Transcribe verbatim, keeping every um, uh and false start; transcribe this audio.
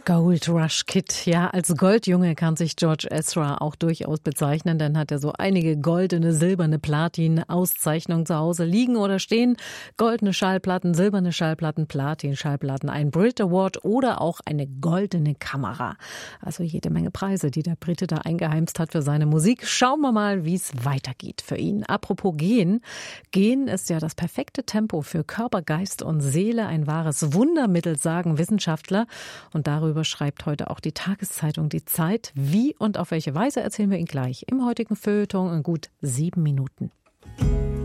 Gold Rush Kid. Ja, als Goldjunge kann sich George Ezra auch durchaus bezeichnen, denn hat er so einige goldene, silberne Platin-Auszeichnungen zu Hause liegen oder stehen. Goldene Schallplatten, silberne Schallplatten, Platin-Schallplatten, ein Brit Award oder auch eine goldene Kamera. Also jede Menge Preise, die der Brite da eingeheimst hat für seine Musik. Schauen wir mal, wie es weitergeht für ihn. Apropos Gehen. Gehen ist ja das perfekte Tempo für Körper, Geist und Seele. Ein wahres Wundermittel, sagen Wissenschaftler. Und darüber schreibt heute auch die Tageszeitung Die Zeit. Wie und auf welche Weise erzählen wir Ihnen gleich im heutigen Feuilleton in gut sieben Minuten.